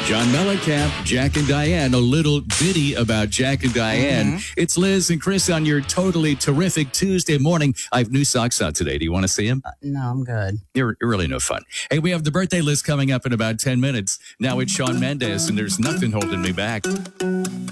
John Mellencamp, Jack and Diane, a little ditty about Jack and Diane. It's Liz and Chris on your totally terrific Tuesday morning. I have new socks out today. Do you want to see them? No, I'm good. You're really no fun. Hey, we have the birthday list coming up in about 10 minutes. Now it's Shawn Mendes, and there's nothing holding me back.